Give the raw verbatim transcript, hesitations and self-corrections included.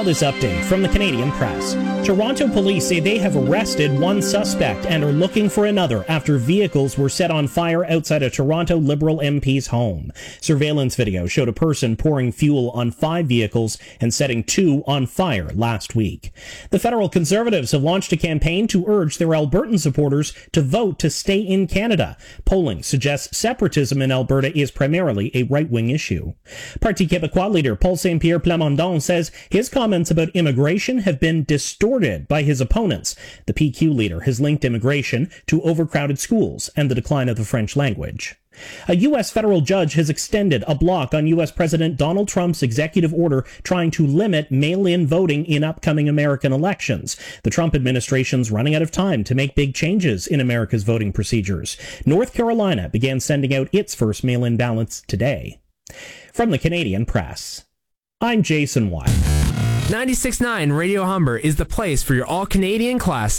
Now this update from the Canadian Press. Toronto police say they have arrested one suspect and are looking for another after vehicles were set on fire outside a Toronto Liberal M P's home. Surveillance video showed a person pouring fuel on five vehicles and setting two on fire last week. The federal Conservatives have launched a campaign to urge their Albertan supporters to vote to stay in Canada. Polling suggests separatism in Alberta is primarily a right-wing issue. Parti Québécois leader Paul Saint-Pierre Plamondon says his comments about immigration have been distorted by his opponents. The P Q leader has linked immigration to overcrowded schools and the decline of the French language. A U S federal judge has extended a block on U S President Donald Trump's executive order trying to limit mail-in voting in upcoming American elections. The Trump administration's running out of time to make big changes in America's voting procedures. North Carolina began sending out its first mail-in ballots today. From the Canadian Press, I'm Jason White. ninety-six point nine Radio Humber is the place for your all-Canadian classics.